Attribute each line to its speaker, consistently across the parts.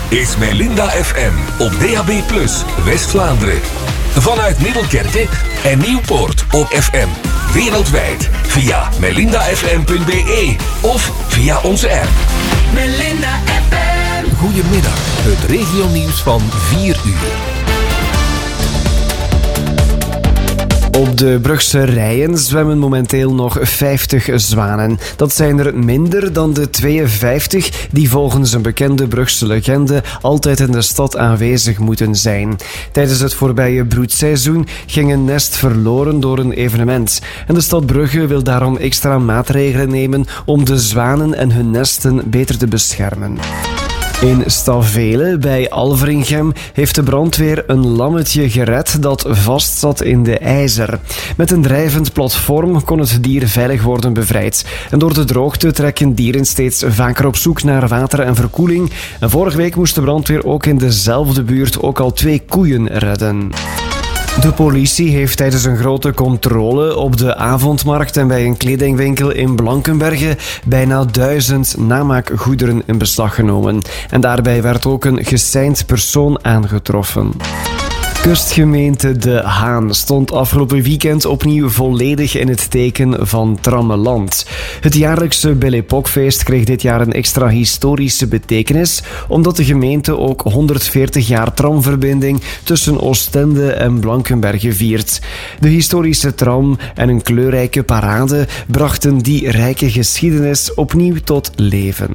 Speaker 1: is Melinda FM op DAB+, West-Vlaanderen. Vanuit Middelkerke en Nieuwpoort op FM. Wereldwijd via melindafm.be of via onze app.
Speaker 2: Melinda FM.
Speaker 1: Goedemiddag, het regionieuws van 4 uur.
Speaker 3: Op de Brugse Rijen zwemmen momenteel nog 50 zwanen. Dat zijn er minder dan de 52 die volgens een bekende Brugse legende altijd in de stad aanwezig moeten zijn. Tijdens het voorbije broedseizoen ging een nest verloren door een evenement. En de stad Brugge wil daarom extra maatregelen nemen om de zwanen en hun nesten beter te beschermen. In Stavelen bij Alveringhem heeft de brandweer een lammetje gered dat vastzat in de ijzer. Met een drijvend platform kon het dier veilig worden bevrijd. En door de droogte trekken dieren steeds vaker op zoek naar water en verkoeling. En vorige week moest de brandweer ook in dezelfde buurt ook al 2 koeien redden. De politie heeft tijdens een grote controle op de avondmarkt en bij een kledingwinkel in Blankenberge bijna 1000 namaakgoederen in beslag genomen. En daarbij werd ook een geseind persoon aangetroffen. Kustgemeente De Haan stond afgelopen weekend opnieuw volledig in het teken van Trammeland. Het jaarlijkse Belle Époque-feest kreeg dit jaar een extra historische betekenis, omdat de gemeente ook 140 jaar tramverbinding tussen Oostende en Blankenberge viert. De historische tram en een kleurrijke parade brachten die rijke geschiedenis opnieuw tot leven.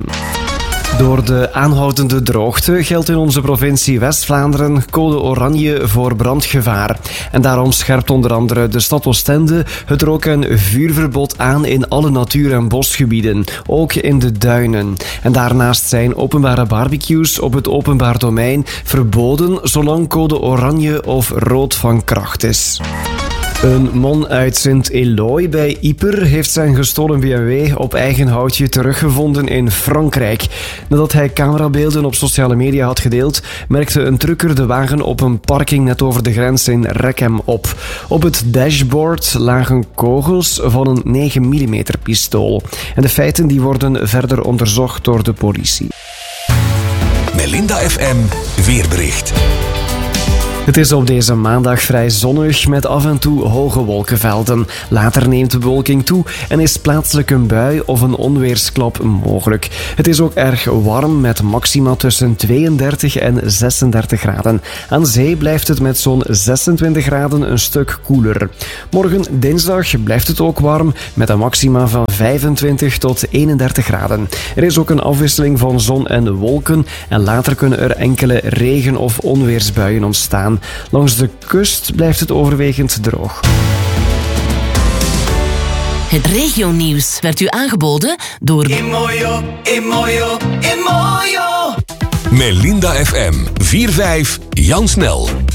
Speaker 3: Door de aanhoudende droogte geldt in onze provincie West-Vlaanderen code oranje voor brandgevaar. En daarom scherpt onder andere de stad Oostende het rook- en vuurverbod aan in alle natuur- en bosgebieden, ook in de duinen. En daarnaast zijn openbare barbecues op het openbaar domein verboden zolang code oranje of rood van kracht is. Een man uit Sint-Éloi bij Yper heeft zijn gestolen BMW op eigen houtje teruggevonden in Frankrijk. Nadat hij camerabeelden op sociale media had gedeeld, merkte een trucker de wagen op een parking net over de grens in Rechem op. Op het dashboard lagen kogels van een 9 mm pistool. En de feiten die worden verder onderzocht door de politie.
Speaker 1: Melinda FM weerbericht.
Speaker 3: Het is op deze maandag vrij zonnig met af en toe hoge wolkenvelden. Later neemt de bewolking toe en is plaatselijk een bui of een onweersklap mogelijk. Het is ook erg warm met maxima tussen 32 en 36 graden. Aan zee blijft het met zo'n 26 graden een stuk koeler. Morgen dinsdag blijft het ook warm met een maxima van 25 tot 31 graden. Er is ook een afwisseling van zon en wolken en later kunnen er enkele regen- of onweersbuien ontstaan. Langs de kust blijft het overwegend droog.
Speaker 4: Het regionieuws werd u aangeboden door
Speaker 2: Imoyo.
Speaker 1: Melinda FM 4-5 Jan Snel.